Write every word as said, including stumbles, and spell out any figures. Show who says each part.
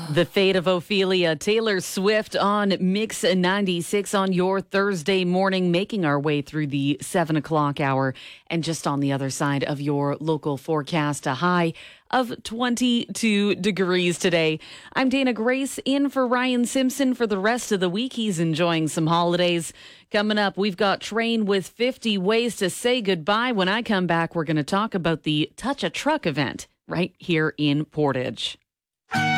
Speaker 1: The fate of Ophelia, Taylor Swift on Mix ninety-six on your Thursday morning, making our way through the seven o'clock hour. And just on the other side of your local forecast, a high of twenty-two degrees today. I'm Dana Grace, in for Ryan Simpson for the rest of the week. He's enjoying some holidays. Coming up, we've got Train with fifty ways to say goodbye. When I come back, we're going to talk about the Touch a Truck event right here in Portage.